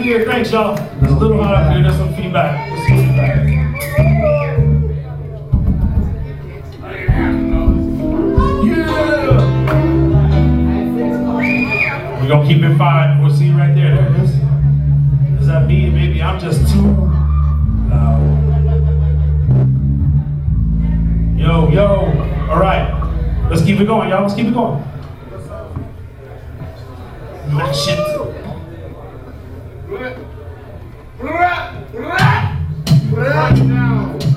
here. Thanks, y'all. It's a little hot up here. There's some feedback. There's some feedback. Yeah! We're gonna keep it fine. We'll see you right there. There it is. Is that me? Maybe I'm just too loud. Yo. All right. Let's keep it going, y'all. Let's keep it going. Mash it. Right now.